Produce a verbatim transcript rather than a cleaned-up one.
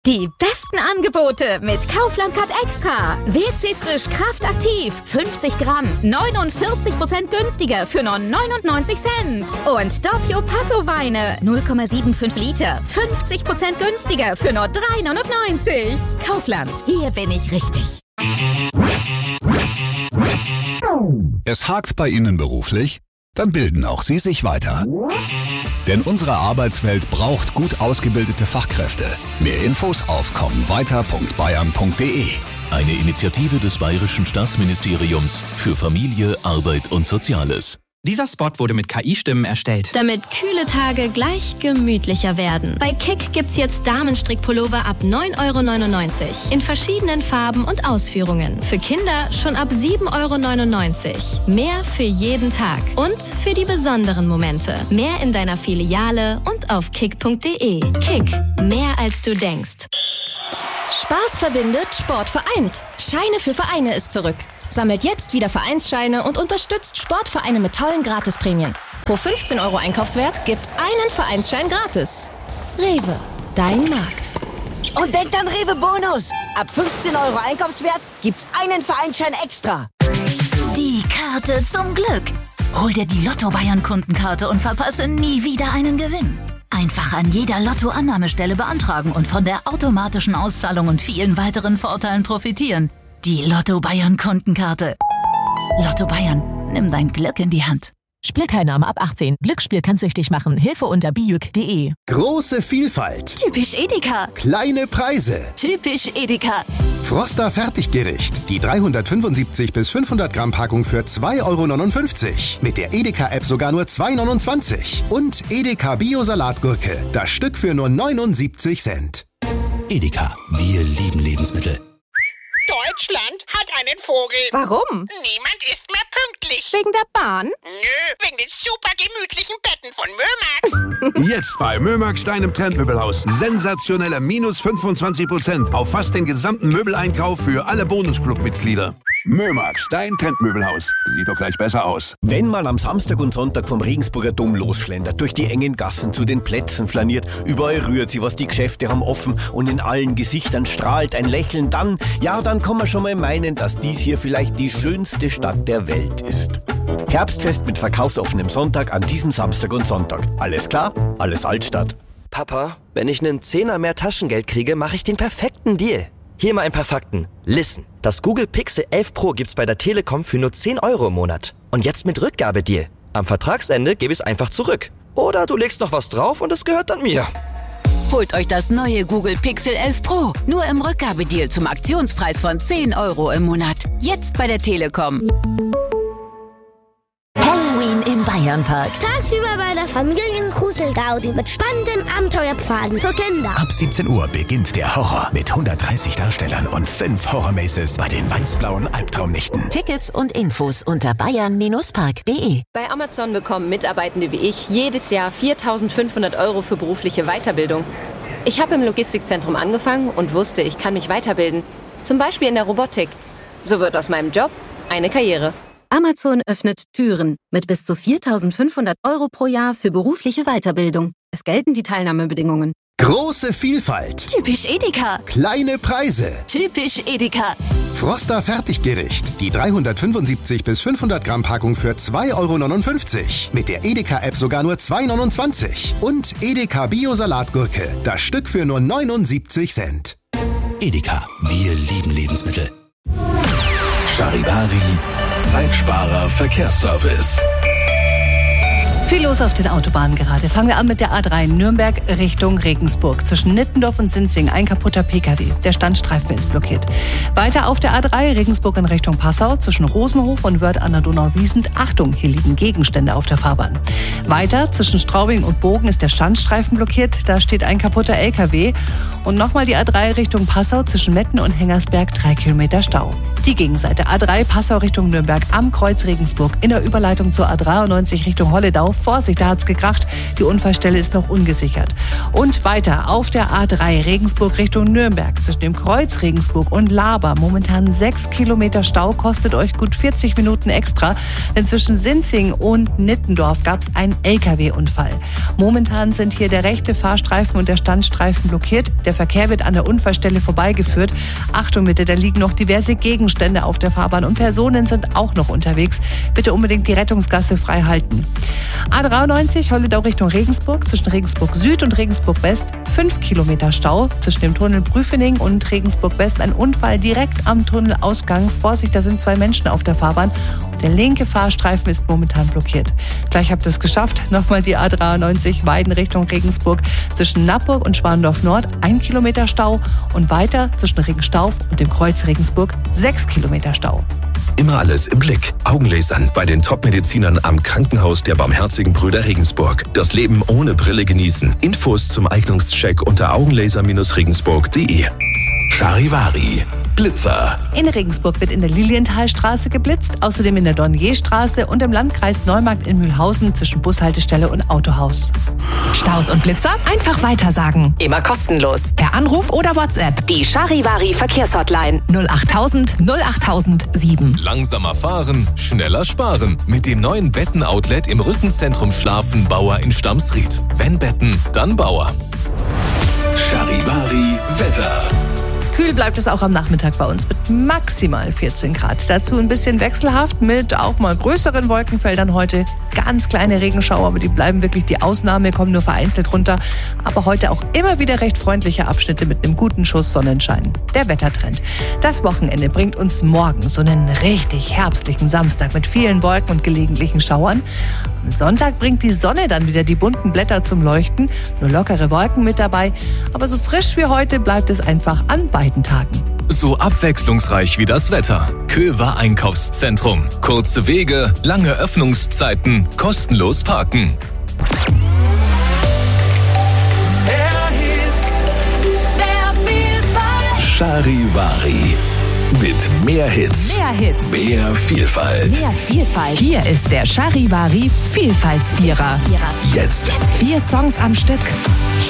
Die besten Angebote mit Kaufland Card Extra. W C Frisch Kraft Aktiv. fünfzig Gramm. neunundvierzig Prozent günstiger für nur neunundneunzig Cent. Und Doppio Passo Weine. null Komma fünfundsiebzig Liter. fünfzig Prozent günstiger für nur drei neunundneunzig. Kaufland. Hier bin ich richtig. Es hakt bei Ihnen beruflich? Dann bilden auch Sie sich weiter. Denn unsere Arbeitswelt braucht gut ausgebildete Fachkräfte. Mehr Infos auf komm weiter punkt bayern punkt de. Eine Initiative des Bayerischen Staatsministeriums für Familie, Arbeit und Soziales. Dieser Spot wurde mit K I-Stimmen erstellt. Damit kühle Tage gleich gemütlicher werden. Bei Kick gibt's jetzt Damenstrickpullover ab neun Euro neunundneunzig. In verschiedenen Farben und Ausführungen. Für Kinder schon ab sieben Euro neunundneunzig. Mehr für jeden Tag. Und für die besonderen Momente. Mehr in deiner Filiale und auf kick punkt de. Kick. Mehr als du denkst. Spaß verbindet, Sport vereint. Scheine für Vereine ist zurück. Sammelt jetzt wieder Vereinsscheine und unterstützt Sportvereine mit tollen Gratisprämien. Pro fünfzehn Euro Einkaufswert gibt's einen Vereinsschein gratis. Rewe, dein Markt. Und denkt an Rewe Bonus. Ab fünfzehn Euro Einkaufswert gibt's einen Vereinsschein extra. Die Karte zum Glück. Hol dir die Lotto Bayern Kundenkarte und verpasse nie wieder einen Gewinn. Einfach an jeder Lotto-Annahmestelle beantragen und von der automatischen Auszahlung und vielen weiteren Vorteilen profitieren. Die Lotto Bayern Kundenkarte. Lotto Bayern, nimm dein Glück in die Hand. Spielteilnahme ab achtzehn. Glücksspiel kann süchtig machen. Hilfe unter bijuk punkt de. Große Vielfalt. Typisch Edeka. Kleine Preise. Typisch Edeka. Froster Fertiggericht. Die dreihundertfünfundsiebzig bis fünfhundert Gramm Packung für zwei Euro neunundfünfzig. Mit der Edeka-App sogar nur zwei Euro neunundzwanzig. Und Edeka Bio-Salatgurke. Das Stück für nur neunundsiebzig Cent. Edeka, wir lieben Lebensmittel. Deutschland hat einen Vogel. Warum? Niemand ist mehr pünktlich. Wegen der Bahn? Nö, wegen den super gemütlichen Betten von Mömax. Jetzt bei Mömax, deinem Trendmöbelhaus. Sensationelle minus fünfundzwanzig Prozent auf fast den gesamten Möbeleinkauf für alle Bonusclub-Mitglieder. Mömax, dein Trendmöbelhaus. Sieht doch gleich besser aus. Wenn man am Samstag und Sonntag vom Regensburger Dom losschlendert, durch die engen Gassen zu den Plätzen flaniert, überall rührt sie was, die Geschäfte haben offen und in allen Gesichtern strahlt ein Lächeln, dann, ja, dann kann man schon mal meinen, dass dies hier vielleicht die schönste Stadt der Welt ist. Herbstfest mit verkaufsoffenem Sonntag an diesem Samstag und Sonntag. Alles klar? Alles Altstadt. Papa, wenn ich einen Zehner mehr Taschengeld kriege, mache ich den perfekten Deal. Hier mal ein paar Fakten. Listen, das Google Pixel elf Pro gibt's bei der Telekom für nur zehn Euro im Monat. Und jetzt mit Rückgabedeal. Am Vertragsende gebe ich's einfach zurück. Oder du legst noch was drauf und es gehört dann mir. Holt euch das neue Google Pixel elf Pro. Nur im Rückgabedeal zum Aktionspreis von zehn Euro im Monat. Jetzt bei der Telekom. Halloween im Bayernpark. Tagsüber bei der Familien-Grusel-Gaudi mit spannenden Abenteuerpfaden für Kinder. Ab siebzehn Uhr beginnt der Horror mit hundertdreißig Darstellern und fünf Horror-Maces bei den weiß-blauen Albtraumnächten. Tickets und Infos unter bayern park punkt de. Bei Amazon bekommen Mitarbeitende wie ich jedes Jahr viertausendfünfhundert Euro für berufliche Weiterbildung. Ich habe im Logistikzentrum angefangen und wusste, ich kann mich weiterbilden. Zum Beispiel in der Robotik. So wird aus meinem Job eine Karriere. Amazon öffnet Türen mit bis zu viertausendfünfhundert Euro pro Jahr für berufliche Weiterbildung. Es gelten die Teilnahmebedingungen. Große Vielfalt. Typisch Edeka. Kleine Preise. Typisch Edeka. Froster Fertiggericht. Die dreihundertfünfundsiebzig bis fünfhundert Gramm Packung für zwei Euro neunundfünfzig. Mit der Edeka-App sogar nur zwei Euro neunundzwanzig. Und Edeka Bio-Salatgurke. Das Stück für nur neunundsiebzig Cent. Edeka, wir lieben Lebensmittel. Charivari, Zeitsparer Verkehrsservice. Viel los auf den Autobahnen gerade. Fangen wir an mit der A drei Nürnberg Richtung Regensburg. Zwischen Nittendorf und Sinzing ein kaputter P K W. Der Standstreifen ist blockiert. Weiter auf der A drei Regensburg in Richtung Passau. Zwischen Rosenhof und Wörth an der Donau-Wiesent. Achtung, hier liegen Gegenstände auf der Fahrbahn. Weiter zwischen Straubing und Bogen ist der Standstreifen blockiert. Da steht ein kaputter L K W. Und nochmal die A drei Richtung Passau zwischen Metten und Hengersberg. Drei Kilometer Stau. Die Gegenseite A drei Passau Richtung Nürnberg am Kreuz Regensburg in der Überleitung zur A dreiundneunzig Richtung Holledau. Vorsicht, da hat's gekracht. Die Unfallstelle ist noch ungesichert. Und weiter auf der A drei Regensburg Richtung Nürnberg zwischen dem Kreuz Regensburg und Laber. Momentan sechs Kilometer Stau, kostet euch gut vierzig Minuten extra. Denn zwischen Sinzing und Nittendorf gab's einen L K W-Unfall. Momentan sind hier der rechte Fahrstreifen und der Standstreifen blockiert. Der Verkehr wird an der Unfallstelle vorbeigeführt. Achtung bitte, da liegen noch diverse Gegenstände auf der Fahrbahn und Personen sind auch noch unterwegs. Bitte unbedingt die Rettungsgasse frei halten. A dreiundneunzig Holledau Richtung Regensburg zwischen Regensburg Süd und Regensburg West fünf Kilometer Stau. Zwischen dem Tunnel Prüfening und Regensburg West ein Unfall direkt am Tunnelausgang. Vorsicht, da sind zwei Menschen auf der Fahrbahn. Der linke Fahrstreifen ist momentan blockiert. Gleich habt ihr es geschafft. Nochmal die A dreiundneunzig Weiden Richtung Regensburg zwischen Nappburg und Schwandorf Nord ein Kilometer Stau und weiter zwischen Regenstauf und dem Kreuz Regensburg sechs Kilometer Stau. Immer alles im Blick. Augenlasern bei den Top-Medizinern am Krankenhaus der Barmherzigen Brüder Regensburg. Das Leben ohne Brille genießen. Infos zum Eignungscheck unter augenlaser Regensburg punkt de. Charivari. Blitzer. In Regensburg wird in der Lilienthalstraße geblitzt, außerdem in der Dornierstraße und im Landkreis Neumarkt in Mühlhausen zwischen Bushaltestelle und Autohaus. Staus und Blitzer einfach weitersagen. Immer kostenlos. Per Anruf oder WhatsApp. Die Charivari Verkehrshotline null achttausend null achttausend sieben. Langsamer fahren, schneller sparen. Mit dem neuen Betten-Outlet im Rückenzentrum Schlafen Bauer in Stamsried. Wenn Betten, dann Bauer. Charivari Wetter. Kühl bleibt es auch am Nachmittag bei uns mit maximal vierzehn Grad. Dazu ein bisschen wechselhaft mit auch mal größeren Wolkenfeldern heute. Ganz kleine Regenschauer, aber die bleiben wirklich die Ausnahme, kommen nur vereinzelt runter. Aber heute auch immer wieder recht freundliche Abschnitte mit einem guten Schuss Sonnenschein. Der Wettertrend. Das Wochenende bringt uns morgen so einen richtig herbstlichen Samstag mit vielen Wolken und gelegentlichen Schauern. Am Sonntag bringt die Sonne dann wieder die bunten Blätter zum Leuchten. Nur lockere Wolken mit dabei. Aber so frisch wie heute bleibt es einfach an beiden Tagen. So abwechslungsreich wie das Wetter. Köver Einkaufszentrum. Kurze Wege, lange Öffnungszeiten, kostenlos parken. Charivari. Mit mehr Hits. Mehr Hits. Mehr Vielfalt. Mehr Vielfalt. Hier ist der Charivari Vielfaltsvierer. Jetzt. Vier Songs am Stück.